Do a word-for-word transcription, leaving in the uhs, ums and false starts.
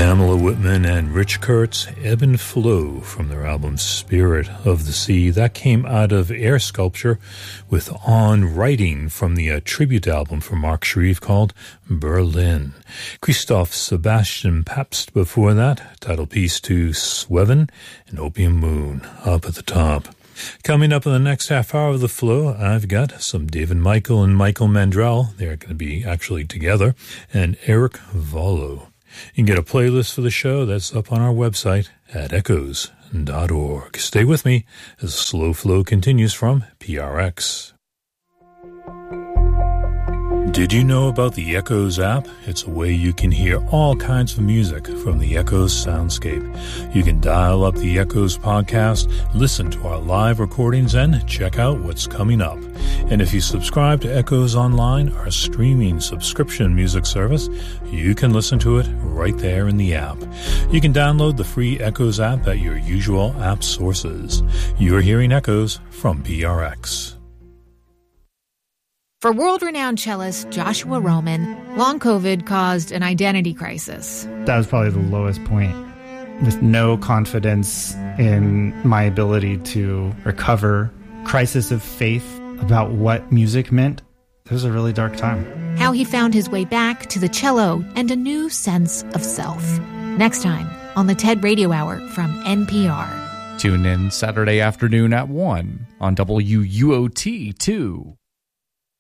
Pamela Whitman and Rich Kurtz, Ebb and Flow, from their album Spirit of the Sea. That came out of Air Sculpture, with On Writing from the uh, tribute album from Mark Shreve called Berlin. Christoph Sebastian Pabst before that, title piece to Sweven and Opium Moon up at the top. Coming up in the next half hour of the flow, I've got some David Michael and Michael Mandrell. They're going to be actually together, and Eric Vollo. You can get a playlist for the show that's up on our website at echoes dot org. Stay with me as Slow Flow continues from P R X. Did you know about the Echoes app? It's a way you can hear all kinds of music from the Echoes soundscape. You can dial up the Echoes podcast, listen to our live recordings, and check out what's coming up. And if you subscribe to Echoes Online, our streaming subscription music service, you can listen to it right there in the app. You can download the free Echoes app at your usual app sources. You're hearing Echoes from P R X. For world-renowned cellist Joshua Roman, long COVID caused an identity crisis. That was probably the lowest point. With no confidence in my ability to recover, crisis of faith about what music meant. It was a really dark time. How he found his way back to the cello and a new sense of self. Next time on the TED Radio Hour from N P R. Tune in Saturday afternoon at one on W U O T two.